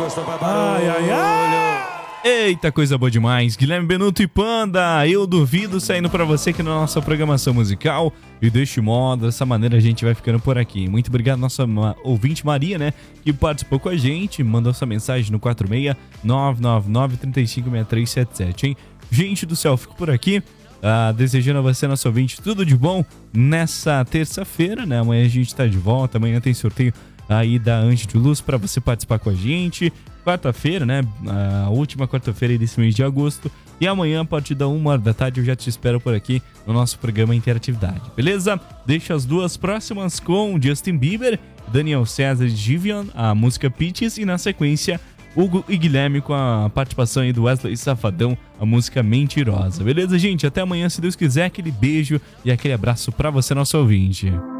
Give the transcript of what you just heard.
Ai, ai, ai! Eita, coisa boa demais. Guilherme Benuto e Panda, Eu Duvido, saindo pra você aqui na nossa programação musical. E deste modo, dessa maneira a gente vai ficando por aqui. Muito obrigado nossa ouvinte Maria, né, que participou com a gente, mandou sua mensagem no 46999356377, hein? Gente do céu, fico por aqui. Desejando a você, nosso ouvinte, tudo de bom nessa terça-feira, né? Amanhã a gente tá de volta, amanhã tem sorteio aí da Anjo de Luz para você participar com a gente. Quarta-feira, né? A última quarta-feira desse mês de agosto. E amanhã, a partir da 1h da tarde, eu já te espero por aqui no nosso programa Interatividade, beleza? Deixa as duas próximas com Justin Bieber, Daniel César e Giveon, a música Peaches, e na sequência, Hugo e Guilherme com a participação aí do Wesley Safadão, a música Mentirosa. Beleza, gente? Até amanhã, se Deus quiser. Aquele beijo e aquele abraço pra você, nosso ouvinte.